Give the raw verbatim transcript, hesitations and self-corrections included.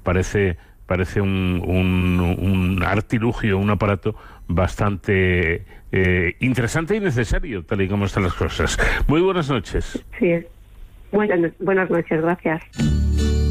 parece parece un, un, un artilugio, un aparato bastante eh, interesante y necesario, tal y como están las cosas. Muy buenas noches. Sí, buenas, buenas noches, gracias.